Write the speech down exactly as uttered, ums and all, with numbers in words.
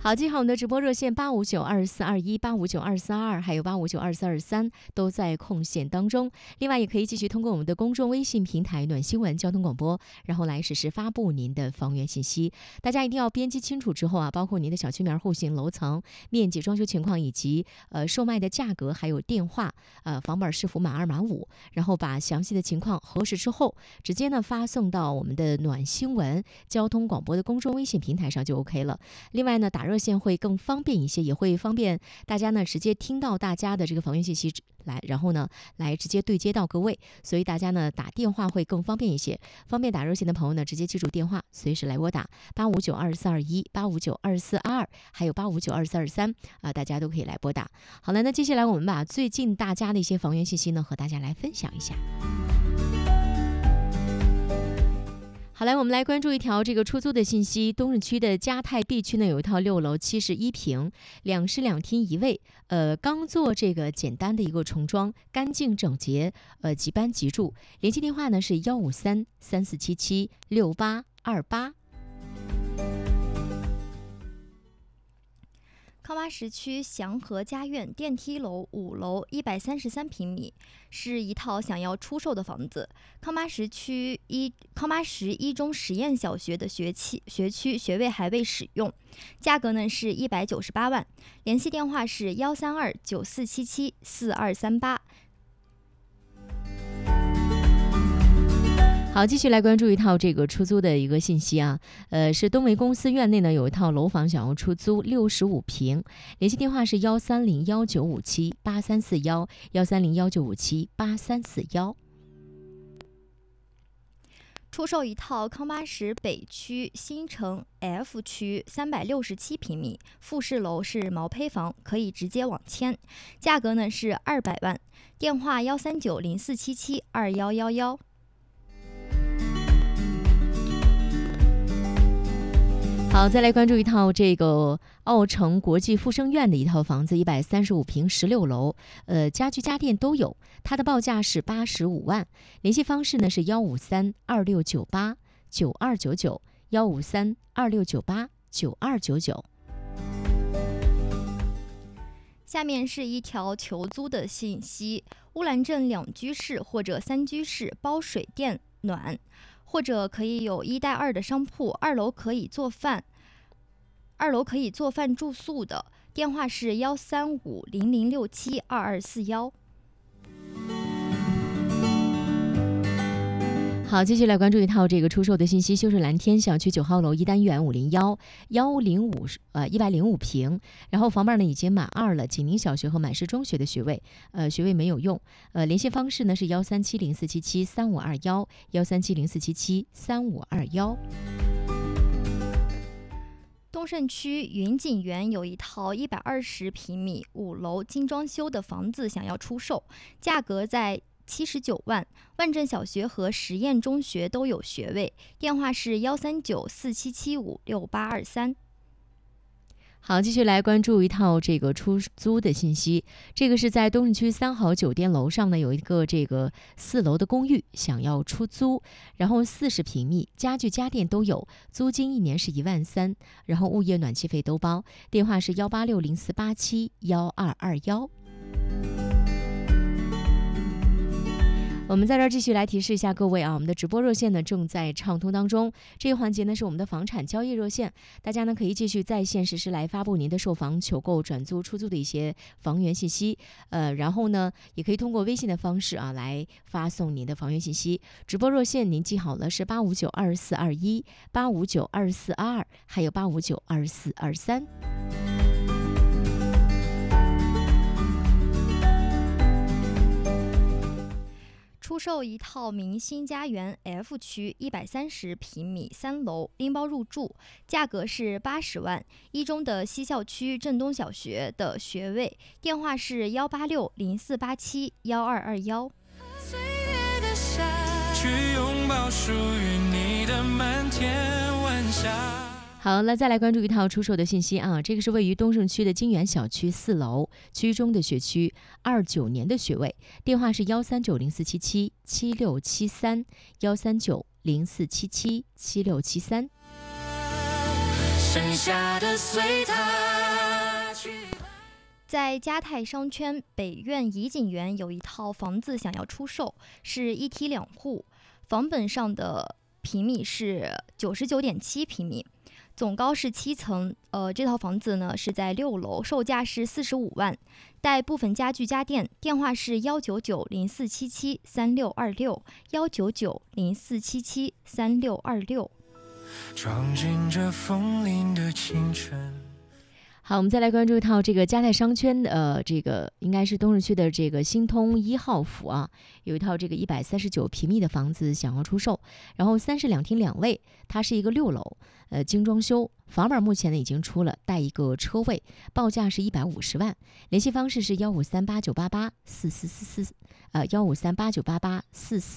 好，记好我们的直播热线八五九二四二一、八五九二四二二，还有八五九二四二三都在空线当中。另外，也可以继续通过我们的公众微信平台暖新闻交通广播，然后来实时发布您的房源信息。大家一定要编辑清楚之后啊，包括您的小区名、户型、楼层、面积、装修情况以及呃售卖的价格，还有电话，呃房本是否满二满五，然后把详细的情况核实之后，直接呢发送到我们的暖新闻交通广播的公众微信平台上就 OK 了。另外呢，打热线会更方便一些，也会方便大家呢直接听到大家的这个房源信息来，然后呢来直接对接到各位，所以大家呢打电话会更方便一些。方便打热线的朋友呢，直接记住电话，随时来拨打八五九二四二一、八五九二四二二，还有八五九二四二三啊，大家都可以来拨打。好了，那接下来我们把最近大家的一些房源信息呢和大家来分享一下。好，来我们来关注一条这个出租的信息。东市区的嘉泰 B 区呢有一套六楼七十一平，两室两厅一卫，呃，刚做这个简单的一个重装，干净整洁，呃，即搬即住。联系电话呢是幺五三三四七七六八二八。 康巴什区祥和家苑电梯楼五楼一百三十三平米，是一套想要出售的房子。康巴什区一康巴什一中实验小学的学期学区学位还未使用，价格呢是一百九十八万。联系电话是幺三二九四七七四二三八。 好，继续来关注一套这个出租的一个信息啊，呃，是东维公司院内呢有一套楼房想要出租，六十五平，联系电话是幺三零幺九五七八三四幺，幺三零幺九五七八三四幺。 出售一套康巴什北区新城 F 区三百六十七平米，复式楼是毛坯房，可以直接网签，价格呢是二百万。电话幺三九零四七七二幺幺幺。 好，再来关注一套这个奥城国际复生院的一套房子，一百三十五平十六楼，呃，家具家电都有，它的报价是八十五万。联系方式呢是幺五三二六九八九二九九，幺五三二六九八九二九九。 下面是一条求租的信息：乌兰镇两居室或者三居室，包水电暖。或者可以有一带二的商铺，二楼可以做饭，二楼可以做饭住宿的。电话是幺三五零零六七二二四幺。 好，继续来关注一套这个出售的信息。修士蓝天小区九号楼一单元五零幺幺零五呃一百零五平，然后房本呢已经满二了，济宁小学和满师中学的学位，呃学位没有用。呃联系方式呢是幺三七零四七七三五二幺，幺三七零四七七三五二幺。 东胜区云锦园有一套一百二十平米五楼精装修的房子想要出售，价格在七十九万。万镇小学和实验中学都有学位，电话是幺三九四七七五六八二三。 好，继续来关注一套这个出租的信息。这个是在东胜区三好酒店楼上呢，有一个这个四楼的公寓想要出租，然后四十平米，家具家电都有，租金一年是一万三，然后物业暖气费都包。电话是幺八六零四八七幺二二幺。我们在这儿继续来提示一下各位啊，我们的直播热线呢正在畅通当中。这一环节呢是我们的房产交易热线，大家呢可以继续在线实时来发布您的售房、求购、转租、出租的一些房源信息。呃，然后呢也可以通过微信的方式啊来发送您的房源信息。直播热线您记好了是八五九二四二一、八五九二四二二，还有八五九二四二三。 出售一套明星家园 F 区一百三十平米三楼，拎包入住，价格是八十万。一中的西校区镇东小学的学位，电话是幺八六零四八七幺二二幺。去拥抱属于你的满天晚霞。 好，那再来关注一套出售的信息啊，这个是位于东胜区的金源小区四楼区中的学区，二九年的学位，电话是幺三九零四七七七六七三，幺三九零四七七七六七三。 剩下的随他去。 在嘉泰商圈北苑怡景园有一套房子想要出售，是一梯两户，房本上的平米是九十九点七平米，总高是七层。呃，这套房子呢是在六楼，售价是四十五万，带部分家具家电。电话是幺九九零四七七三六二六，幺九九零四七七三六二六。 闯进这风铃的清晨。 好，我们再来关注一套这个嘉泰商圈，呃，这个应该是东市区的这个新通一号府啊，有一套这个一百三十九平米的房子想要出售，然后三室两厅两卫，它是一个六楼，呃，精装修，房本目前呢已经出了，带一个车位，报价是一百五十万，联系方式是幺五三八九八八四四四四，呃，幺五三八九八八四四。